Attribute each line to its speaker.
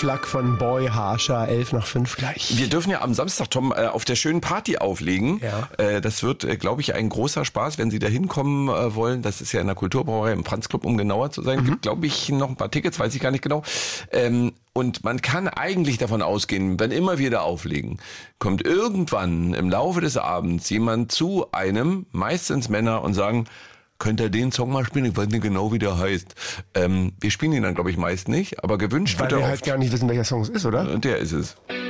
Speaker 1: Flack von Boy Harscher, 11:05 gleich.
Speaker 2: Wir dürfen ja am Samstag, Tom, auf der schönen Party auflegen.
Speaker 1: Ja.
Speaker 2: Das wird, glaube ich, ein großer Spaß, wenn Sie da hinkommen wollen. Das ist ja in der Kulturbrauerei im Franz-Club, um genauer zu sein. Gibt, glaube ich, noch ein paar Tickets, weiß ich gar nicht genau. Und man kann eigentlich davon ausgehen, wenn immer wir da auflegen, kommt irgendwann im Laufe des Abends jemand zu einem, meistens Männer, und sagen, könnt ihr den Song mal spielen? Ich weiß nicht genau, wie der heißt. Wir spielen ihn dann, glaube ich, meist nicht, aber gewünscht
Speaker 1: Weil
Speaker 2: wird er
Speaker 1: wir
Speaker 2: oft.
Speaker 1: halt gar nicht wissen, welcher Song es ist, oder?
Speaker 2: Der ist es.